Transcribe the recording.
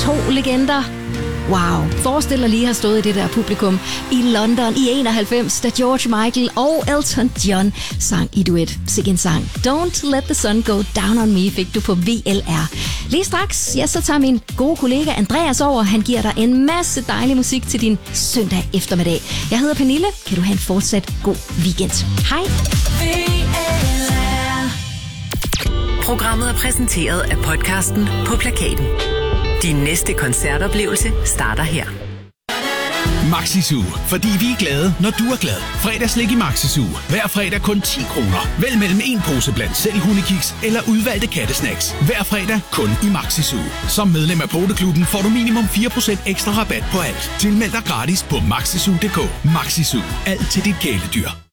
2 legender. Wow, forestil dig lige at have stået i det der publikum i London i 91, da George Michael og Elton John sang i duet. Sikke en sang. Don't Let the Sun Go Down on Me fik du på VLR. Lige straks, ja, så tager min gode kollega Andreas over. Han giver dig en masse dejlig musik til din søndag eftermiddag. Jeg hedder Pernille. Kan du have en fortsat god weekend. Hej. Programmet er præsenteret af podcasten På Plakaten. Din næste koncertoplevelse starter her. Maxi Zoo, fordi vi er glade, når du er glad. Fredagslik i Maxi Zoo. Hver fredag kun 10 kroner. Vælg mellem en pose blandt selv hundekiks eller udvalgte kattesnacks. Hver fredag kun i Maxi Zoo. Som medlem af Poteklubben får du minimum 4% ekstra rabat på alt. Tilmeld dig gratis på maxizoo.dk. Maxi Zoo. Alt til dit kæledyr.